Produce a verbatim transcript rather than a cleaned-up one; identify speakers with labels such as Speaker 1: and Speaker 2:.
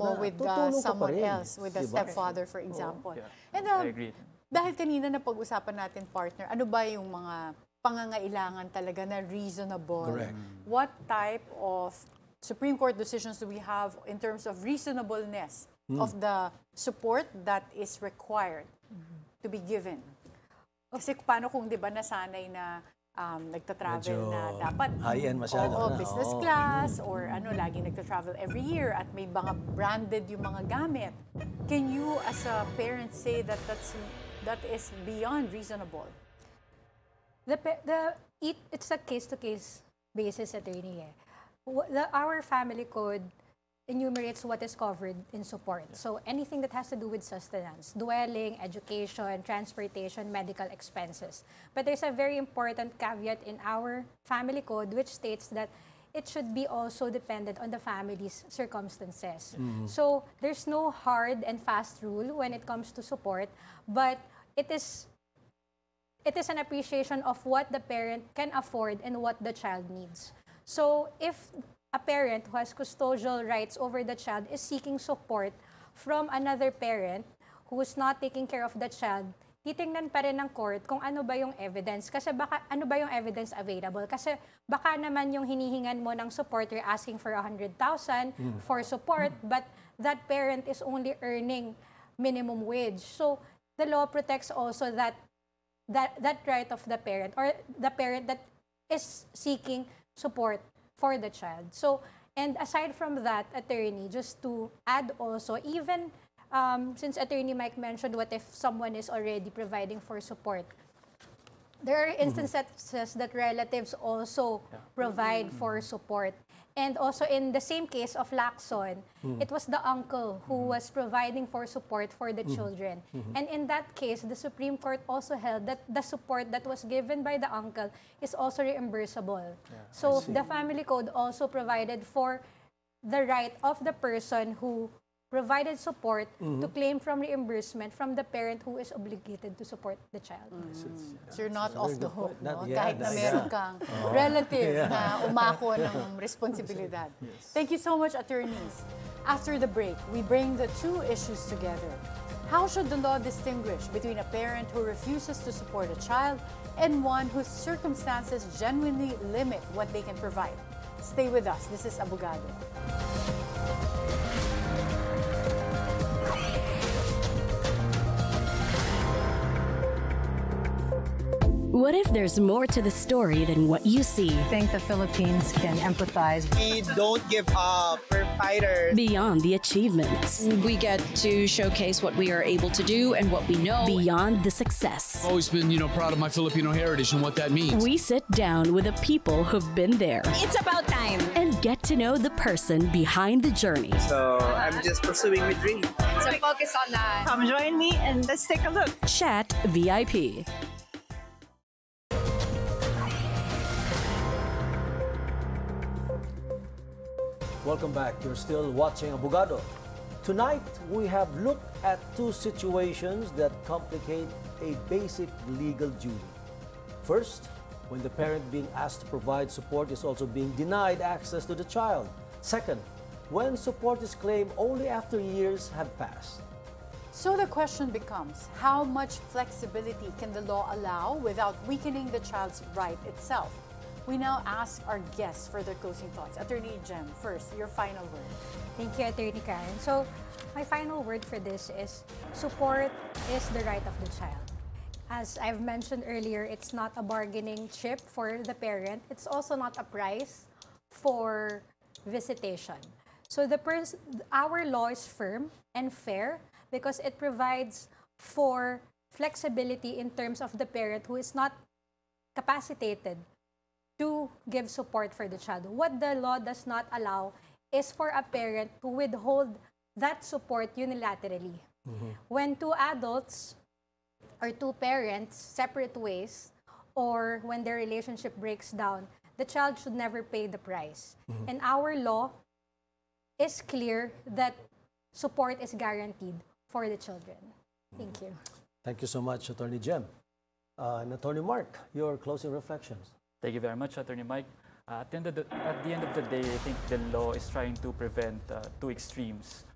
Speaker 1: na.
Speaker 2: with uh,
Speaker 1: Tutulong ka pa
Speaker 2: someone
Speaker 1: rin.
Speaker 2: else, with a
Speaker 1: Diba?
Speaker 2: stepfather, for example.
Speaker 3: Yeah.
Speaker 2: And um,
Speaker 3: I agree.
Speaker 2: dahil kanina na pag-usapan natin, partner, ano ba yung mga pangangailangan talaga na reasonable?
Speaker 1: Correct.
Speaker 2: What type of Supreme Court decisions do we have in terms of reasonableness of the support that is required to be given? Kasi paano kung di ba nasanay na um, nagta-travel
Speaker 1: Medyo
Speaker 2: na dapat
Speaker 1: high-end masyado
Speaker 2: oo,
Speaker 1: na,
Speaker 2: business
Speaker 1: oo.
Speaker 2: class or ano, laging nagta-travel every year at may mga branded yung mga gamit. Can you as a parent say that that's that is beyond reasonable?
Speaker 4: The, pe- the it, it's a case-to-case basis, attorney. Eh. Wh- The, our family code enumerates what is covered in support. So anything that has to do with sustenance, dwelling, education, transportation, medical expenses. But there's a very important caveat in our family code which states that it should be also dependent on the family's circumstances. So there's no hard and fast rule when it comes to support, but it is it is an appreciation of what the parent can afford and what the child needs. So if a parent who has custodial rights over the child is seeking support from another parent who is not taking care of the child, titingnan pa rin ng court kung ano ba yung evidence. Kasi baka, ano ba yung evidence available? Kasi baka naman yung hinihingan mo ng support, you're asking for one hundred thousand for support, but that parent is only earning minimum wage. So the law protects also that that that right of the parent or the parent that is seeking support for the child. So, and aside from that, attorney, just to add also, even um, since Attorney Mike mentioned what if someone is already providing for support, there are instances that relatives also provide for support. And also in the same case of Lacson, it was the uncle who was providing for support for the children. And in that case, the Supreme Court also held that the support that was given by the uncle is also reimbursable. So the family code also provided for the right of the person who provided support to claim from reimbursement from the parent who is obligated to support the child.
Speaker 2: So you're not off the hook, no?
Speaker 1: Not- yeah,
Speaker 2: Kahit na
Speaker 1: that's-
Speaker 2: meron kang relative na umako ng responsibilidad. Thank you so much, attorneys. After the break, we bring the two issues together. How should the law distinguish between a parent who refuses to support a child and one whose circumstances genuinely limit what they can provide? Stay with us. This is Abogado.
Speaker 5: What if there's more to the story than what you see?
Speaker 6: I think the Philippines can empathize.
Speaker 7: We don't give up. We're fighters.
Speaker 5: Beyond the achievements,
Speaker 8: We get to showcase what we are able to do and what we know.
Speaker 5: beyond the success.
Speaker 9: Always been, you know, proud of my Filipino heritage and what that means.
Speaker 5: We sit down with the people who've been there
Speaker 8: It's about time.
Speaker 5: and get to know the person behind the journey.
Speaker 7: So I'm just pursuing my dream.
Speaker 8: So focus on that.
Speaker 6: Come join me and let's take a look.
Speaker 5: Chat V I P.
Speaker 1: Welcome back. You're still watching Abogado. Tonight, we have looked at two situations that complicate a basic legal duty. First, when the parent being asked to provide support is also being denied access to the child. Second, when support is claimed only after years have passed.
Speaker 2: So the question becomes, how much flexibility can the law allow without weakening the child's right itself? We now ask our guests for their closing thoughts. Attorney Jem, first, your final word.
Speaker 4: Thank you, Attorney Karen. So, my final word for this is support is the right of the child. As I've mentioned earlier, it's not a bargaining chip for the parent. It's also not a price for visitation. So the pers- our law is firm and fair because it provides for flexibility in terms of the parent who is not capacitated to give support for the child. What the law does not allow is for a parent to withhold that support unilaterally. When two adults or two parents separate ways, or when their relationship breaks down, the child should never pay the price. And our law is clear that support is guaranteed for the children. Thank you.
Speaker 1: Thank you so much, Attorney Jem. Uh, and Attorney Mark, your closing reflections.
Speaker 3: Thank you very much, Attorney Mike. Uh, at, the end of the, at the end of the day, I think the law is trying to prevent uh, two extremes.